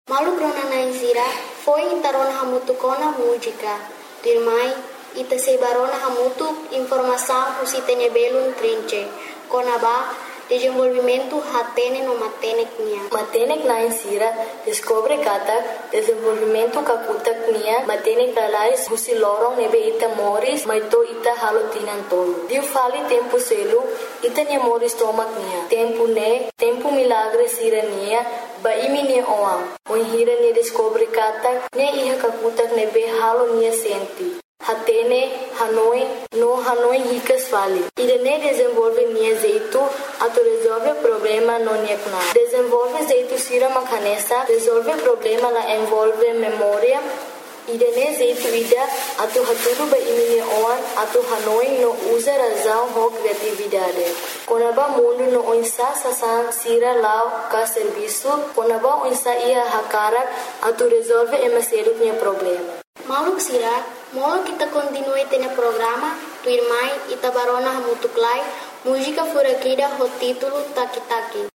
Malu grona naizira foi intarona hamutu kona música. Dirmai ita sebarona hamutu informação usitene belun trinche. Kona ba desenvolvimento hatene no matenek nia. Matenek naizira descobre kata desenvolvimento kakutak nia matenek alais husi lorong nebe ita moris maito ita halotinan tolo. Diu fali tempo selu ita nia moris tomak nia. Tempo milagre sira nia ba imi nia oam. Hira nia descobre kata nia iha kakutak nebe halo nia senti. Hatene, Hanoi ricas fali. Irene desenvolve nia jeito, ato resolve problema no nia kuna. Desenvolve jeito sira makanesa, resolve problema la envolve memória. Irene jeito ida, ato haturu ba imini oan, ato Hanoi no usa razão ho criatividade. Konaba mundo no onsa sasan sira lao ka serviço, konaba onsa ia hakara, ato resolve emaselu nia problema. Maluk sira, molo kita continue tene programa, tu irmai ita barona hamutuklai, música furakida ho título Taki Taki.